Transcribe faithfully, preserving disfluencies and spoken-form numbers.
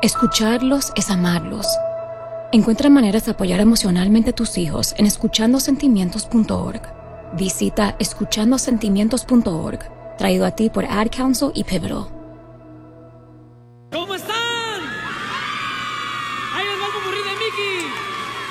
Escucharlos es amarlos. Encuentra maneras de apoyar emocionalmente a tus hijos en escuchando sentimientos punto org. Visita escuchando sentimientos punto org, traído a ti por Ad Council y Pivotal. ¿Cómo están? Ahí les va el popurrí de Mickey.